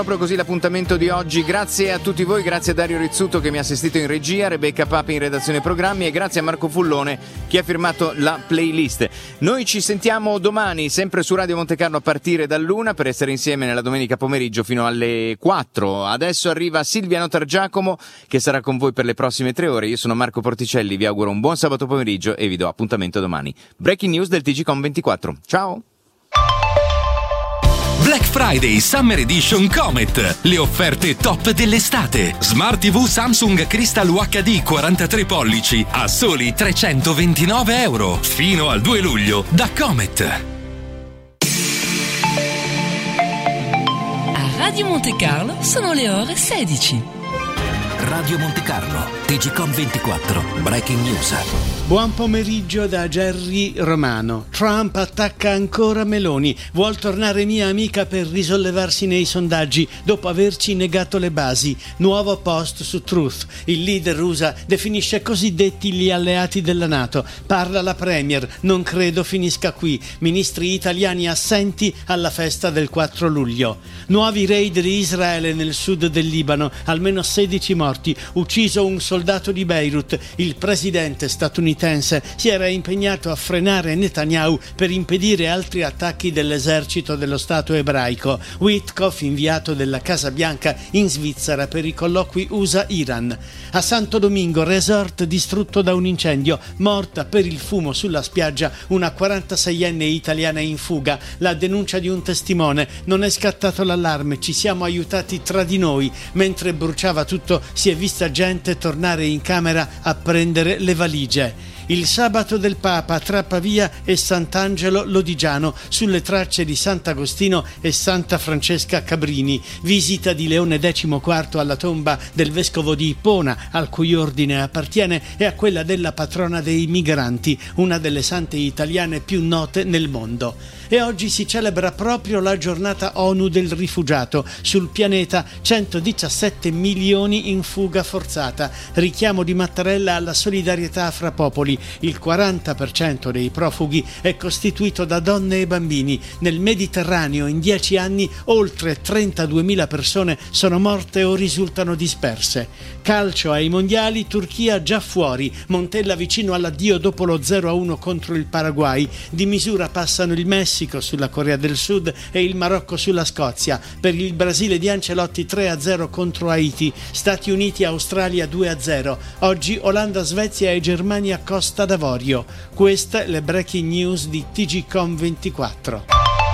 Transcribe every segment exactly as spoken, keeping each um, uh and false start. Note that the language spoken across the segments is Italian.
Proprio così l'appuntamento di oggi. Grazie a tutti voi, grazie a Dario Rizzuto che mi ha assistito in regia, Rebecca Papi in redazione programmi e grazie a Marco Fullone che ha firmato la playlist. Noi ci sentiamo domani sempre su Radio Montecarlo a partire dall'una per essere insieme nella domenica pomeriggio fino alle quattro. Adesso arriva Silvia Notargiacomo che sarà con voi per le prossime tre ore. Io sono Marco Porticelli, vi auguro un buon sabato pomeriggio e vi do appuntamento domani. Breaking news del T G Com ventiquattro. Ciao! Black Friday Summer Edition Comet. Le offerte top dell'estate. Smart tivù Samsung Crystal U H D quarantatré pollici a soli trecentoventinove euro. Fino al due luglio da Comet. A Radio Montecarlo sono le ore sedici. Radio Montecarlo, T G Com ventiquattro, Breaking News. Buon pomeriggio da Gerry Romano. Trump attacca ancora Meloni. Vuol tornare mia amica per risollevarsi nei sondaggi dopo averci negato le basi. Nuovo post su Truth. Il leader U S A definisce cosiddetti gli alleati della NATO. Parla la Premier. Non credo finisca qui. Ministri italiani assenti alla festa del quattro luglio. Nuovi raid di Israele nel sud del Libano. Almeno sedici morti. Ucciso un soldato di Beirut. Il presidente statunitense si era impegnato a frenare Netanyahu per impedire altri attacchi dell'esercito dello Stato ebraico. Witkoff, inviato della Casa Bianca in Svizzera per i colloqui U S A-Iran. A Santo Domingo, resort distrutto da un incendio, morta per il fumo sulla spiaggia una quarantaseienne italiana in fuga. La denuncia di un testimone: non è scattato l'allarme, ci siamo aiutati tra di noi. Mentre bruciava tutto si è vista gente tornare in camera a prendere le valigie. Il sabato del Papa tra Pavia e Sant'Angelo Lodigiano, sulle tracce di Sant'Agostino e Santa Francesca Cabrini. Visita di Leone quindici alla tomba del vescovo di Ippona, al cui ordine appartiene, e a quella della patrona dei migranti, una delle sante italiane più note nel mondo. E oggi si celebra proprio la giornata ONU del rifugiato. Sul pianeta centodiciassette milioni in fuga forzata. Richiamo di Mattarella alla solidarietà fra popoli. Il quaranta per cento dei profughi è costituito da donne e bambini. Nel Mediterraneo in dieci anni oltre trentaduemila persone sono morte o risultano disperse. Calcio ai mondiali, Turchia già fuori, Montella vicino all'addio dopo lo zero a uno contro il Paraguay. Di misura passano il Messico sulla Corea del Sud e il Marocco sulla Scozia. Per il Brasile di Ancelotti tre a zero contro Haiti. Stati Uniti Australia due a zero. Oggi Olanda Svezia e Germania Costa d'Avorio. Queste le breaking news di T G Com ventiquattro.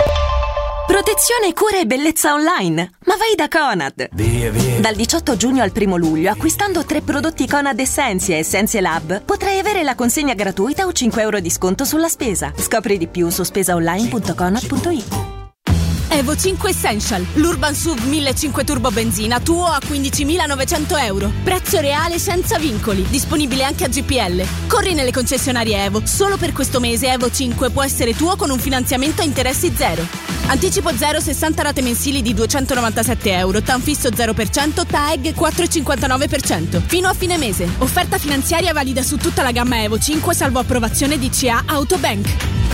Protezione, cura e bellezza online. Ma vai da Conad. Via, via. Dal diciotto giugno al primo luglio, acquistando tre prodotti Conad Essentia e Essentia Lab, potrai avere la consegna gratuita o cinque euro di sconto sulla spesa. Scopri di più su spesaonline punto conad punto it. Evo cinque Essential, l'Urban S U V millecinquecento turbo benzina tuo a quindicimilanovecento euro. Prezzo reale senza vincoli, disponibile anche a G P L. Corri nelle concessionarie Evo. Solo per questo mese Evo cinque può essere tuo con un finanziamento a interessi zero. Anticipo zero, sessanta rate mensili di duecentonovantasette euro. T A N fisso zero per cento, T A E G quattro virgola cinquantanove per cento. Fino a fine mese. Offerta finanziaria valida su tutta la gamma Evo cinque salvo approvazione D C A Autobank.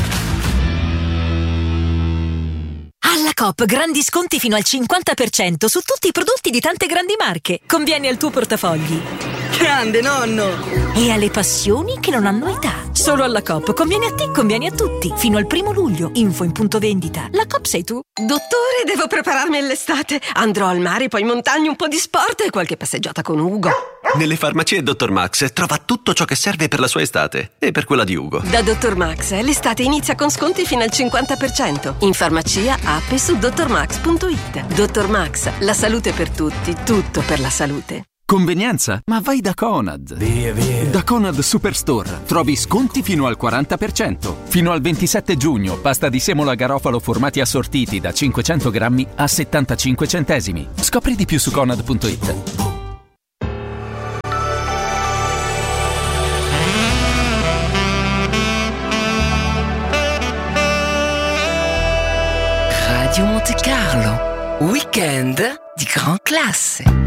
Alla Coop grandi sconti fino al cinquanta per cento su tutti i prodotti di tante grandi marche. Conviene al tuo portafogli. Grande nonno! E alle passioni che non hanno età. Solo alla Coop conviene a te, conviene a tutti. Fino al primo luglio. Info in punto vendita. La Coop sei tu. Dottore, devo prepararmi all'estate. Andrò al mare, poi in montagna, un po' di sport e qualche passeggiata con Ugo. Nelle farmacie Dottor Max trova tutto ciò che serve per la sua estate e per quella di Ugo. Da Dottor Max l'estate inizia con sconti fino al cinquanta per cento. In farmacia, app e su dottor max punto it. Dottor Max, la salute per tutti, tutto per la salute. Convenienza? Ma vai da Conad. Via, via. Da Conad Superstore trovi sconti fino al quaranta per cento. Fino al ventisette giugno, pasta di semola garofalo formati assortiti da cinquecento grammi a settantacinque centesimi. Scopri di più su conad punto it. Radio Montecarlo, weekend di gran classe.